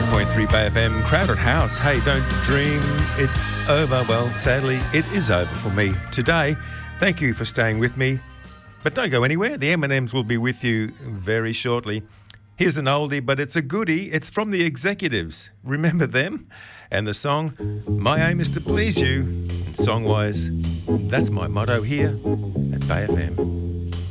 107.3 Bay FM, Crowded House. Hey, don't dream it's over. Well, sadly, it is over for me today. Thank you for staying with me. But don't go anywhere. The M&Ms will be with you very shortly. Here's an oldie, but it's a goodie. It's from the Executives. Remember them? And the song, My Aim is to Please You. And song-wise, that's my motto here at Bay FM.